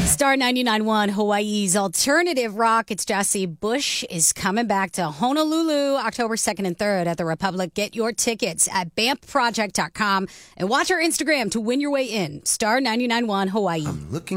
Star 99.1 Hawaii's alternative rock. It's Jesse Bush is coming back to Honolulu October 2nd and 3rd at the Republic. Get your tickets at BAMPproject.com and watch our Instagram to win your way in. Star 99.1 Hawaii. I'm looking